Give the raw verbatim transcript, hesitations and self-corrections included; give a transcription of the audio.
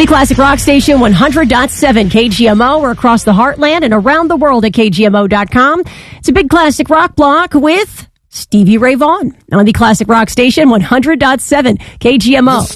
The Classic Rock Station one hundred point seven K G M O. We're across the heartland and around the world at K G M O dot com. It's a big classic rock block with Stevie Ray Vaughan on the Classic Rock Station one hundred point seven K G M O.